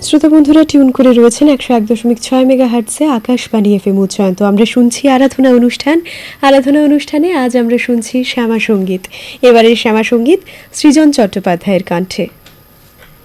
শ্রোতা বন্ধুরা টিউন করে রয়েছেন 101.6 মেগাহার্টজে আকাশবাণী এফএম উচ্চায়ন। তো আমরা শুনছি আরাধনা অনুষ্ঠানে আজ আমরা শুনছি শ্যামা সঙ্গীত। এবারের শ্যামা সঙ্গীত সৃজন চট্টোপাধ্যায়ের কণ্ঠে।